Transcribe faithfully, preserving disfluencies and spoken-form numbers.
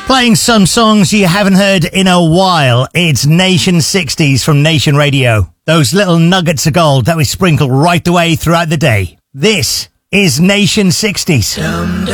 Playing some songs you haven't heard in a while. It's Nation sixties from Nation Radio. Those little nuggets of gold that we sprinkle right the way throughout the day. This is Nation sixties. Dum, dum.